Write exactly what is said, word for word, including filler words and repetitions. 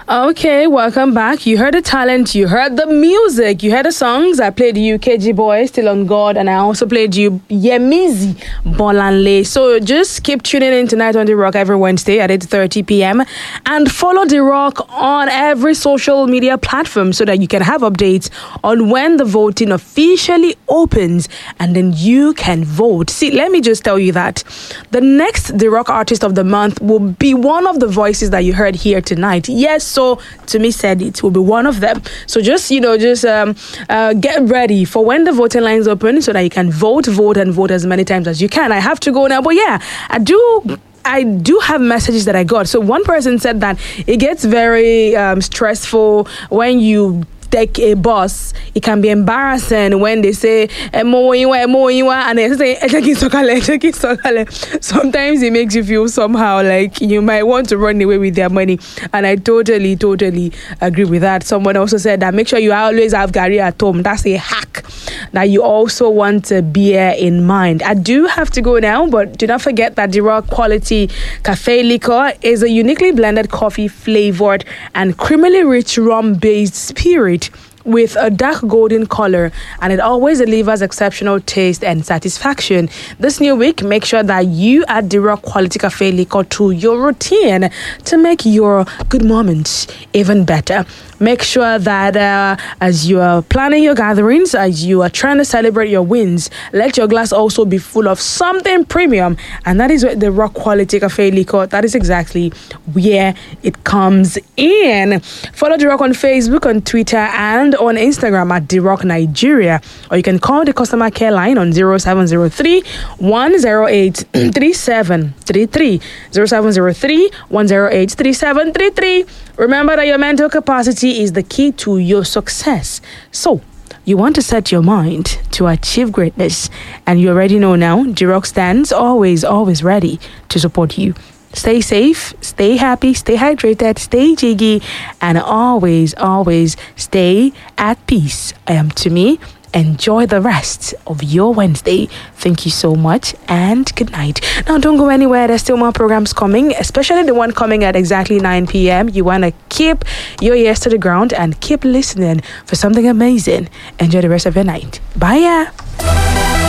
Okay, welcome back. You heard the talent, you heard the music, you heard the songs. I played you K G Boy, Still on God, and I also played you Yemizi Bolanle. So just keep tuning in tonight on The Rock every Wednesday at eight thirty p.m. and follow The Rock on every social media platform so that you can have updates on when the voting officially opens and then you can vote. See, let me just tell you that the next The Rock Artist of the Month will be one of the voices that you heard here tonight. Yes, so to me said it will be one of them. So just, you know, just um, uh, get ready for when the voting lines open so that you can vote, vote, and vote as many times as you can. I have to go now, but yeah, I do... I do have messages that I got. So one person said that it gets very um, stressful when you take a bus. It can be embarrassing when they say "Emo iwa, emo iwa," and they say "Echeki sokale, echeki sokale." Sometimes it makes you feel somehow like you might want to run away with their money, and I totally, totally agree with that. Someone also said that make sure you always have Gary at home. That's a hack that you also want to bear in mind. I do have to go now, but do not forget that the Rock Quality Cafe Liquor is a uniquely blended coffee flavored and creamily rich rum-based spirit with a dark golden color, and it always delivers exceptional taste and satisfaction. This new week, make sure that you add the Rock Quality Cafe Liquor to your routine to make your good moments even better. Make sure that uh, as you are planning your gatherings, as you are trying to celebrate your wins, let your glass also be full of something premium, and that is what the Rock Quality Cafe Liquor, that is exactly where it comes in. Follow The Rock on Facebook, on Twitter, and on Instagram at The Rock Nigeria, or you can call the customer care line on zero seven zero three, one zero eight, three seven three three, zero seven zero three, one zero eight, three seven three three. Remember that your mental capacity is the key to your success. So, you want to set your mind to achieve greatness, and you already know now, The Rock stands always, always ready to support you. Stay safe, stay happy, stay hydrated, stay jiggy, and always, always stay at peace. I am Tumi. Enjoy the rest of your Wednesday. Thank you so much and good night. Now, don't go anywhere. There's still more programs coming, especially the one coming at exactly nine p.m. You want to keep your ears to the ground and keep listening for something amazing. Enjoy the rest of your night. Bye. Yeah.